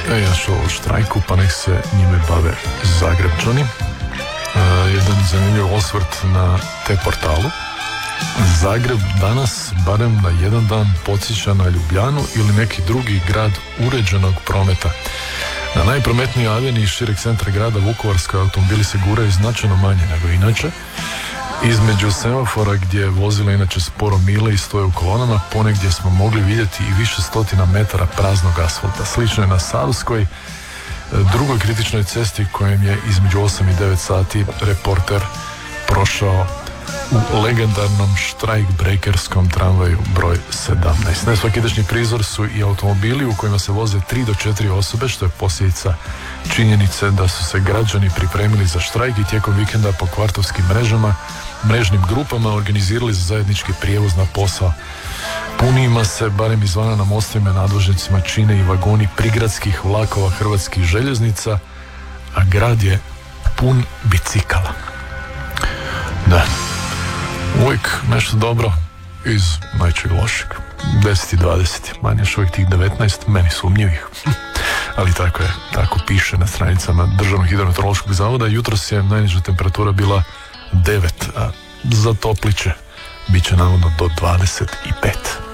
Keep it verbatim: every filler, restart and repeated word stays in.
E, ja ću o štrajku, pa nek se njime bave Zagrebčani. E, jedan zanimljiv osvrt na te portalu. Zagreb danas, barem na jedan dan, podsjeća na Ljubljanu ili neki drugi grad uređenog prometa. Na najprometnijoj aveniji šireg centra grada Vukovarskoj automobili se guraju značajno manje nego inače. Između semafora gdje vozila inače sporo mile i stoje u kolonama, ponegdje smo mogli vidjeti i više stotina metara praznog asfalta. Slično je na Savskoj, drugoj kritičnoj cesti kojem je između osam i devet sati reporter prošao u legendarnom štrajk-breakerskom tramvaju broj sedamnaest. Nesvakidašnji prizor su i automobili u kojima se voze tri do četiri osobe, što je posljedica činjenice da su se građani pripremili za štrajk i tijekom vikenda po kvartovskim mrežama, mrežnim grupama organizirali za zajednički prijevoz na posao. Punima se, barem izvana na mostovima i nadvožnjacima, čine i vagoni prigradskih vlakova hrvatskih željeznica, a grad je pun bicikala. Da, uvijek nešto dobro iz najčeg lošeg. deset i dvadeset, manje još uvijek tih devetnaest, meni sumnjivih. Ali tako je, tako piše na stranicama Državnog hidrometeorološkog zavoda. Jutros je najniža temperatura bila devet, a za topliće bit će navodno do dvadeset pet.